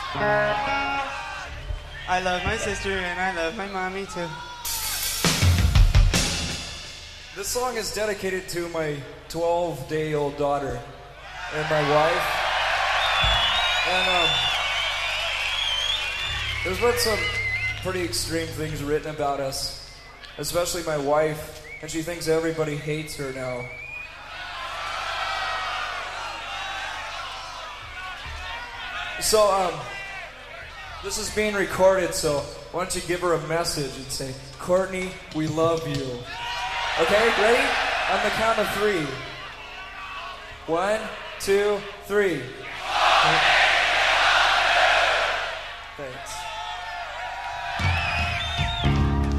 I love my sister and I love my mommy too. This song is dedicated to my 12-day-old daughter and my wife. And there's been some pretty extreme things written about us, especially my wife, and she thinks everybody hates her now. So, this is being recorded, so why don't you give her a message and say, Courtney, we love you. Okay, ready? On the count of 3. 1, 2, 3. Thanks.